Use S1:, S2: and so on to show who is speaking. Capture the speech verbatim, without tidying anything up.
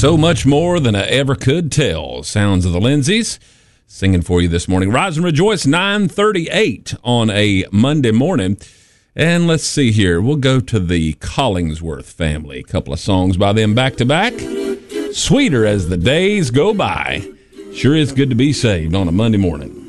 S1: So much more than I ever could tell. Sounds of the Lindsays singing for you this morning. Rise and Rejoice, nine thirty-eight on a Monday morning. And let's see here. We'll go to the Collingsworth family. A couple of songs by them back to back. Sweeter as the days go by. Sure is good to be saved on a Monday morning.